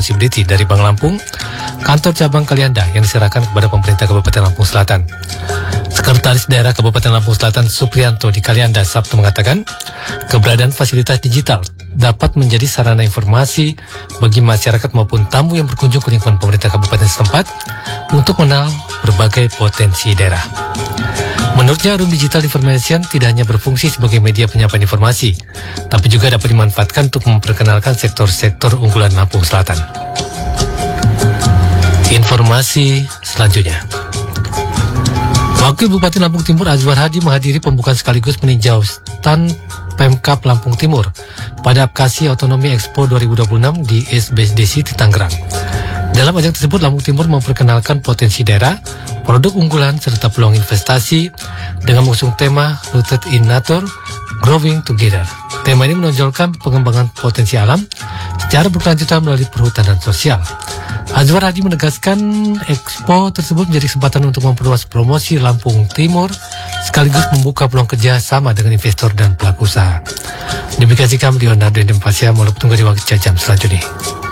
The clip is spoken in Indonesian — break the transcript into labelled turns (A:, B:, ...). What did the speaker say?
A: Responsibility dari Bank Lampung, kantor cabang Kalianda yang diserahkan kepada pemerintah Kabupaten Lampung Selatan. Sekretaris Daerah Kabupaten Lampung Selatan Supriyanto di Kalianda Sabtu mengatakan, keberadaan fasilitas digital dapat menjadi sarana informasi bagi masyarakat maupun tamu yang berkunjung ke lingkungan pemerintah kabupaten setempat untuk mengenal berbagai potensi daerah. Menurutnya, Room Digital Information tidak hanya berfungsi sebagai media penyampaian informasi, tapi juga dapat dimanfaatkan untuk memperkenalkan sektor-sektor unggulan Lampung Selatan. Informasi selanjutnya. Wakil Bupati Lampung Timur Azwar Hadi menghadiri pembukaan sekaligus meninjau stand Pemkab Lampung Timur pada Apkasi Otonomi Expo 2026 di SBSD City Tangerang. Dalam ajang tersebut, Lampung Timur memperkenalkan potensi daerah, produk unggulan, serta peluang investasi dengan mengusung tema Rooted in Nature, Growing Together. Tema ini menonjolkan pengembangan potensi alam secara berkelanjutan melalui perhutanan sosial. Azwar Hadi menegaskan Expo tersebut menjadi kesempatan untuk memperluas promosi Lampung Timur sekaligus membuka peluang kerja sama dengan investor dan pelaku usaha. Demikian kami Leonardo Indempasya, mulai bertunggu di waktu jam selanjutnya.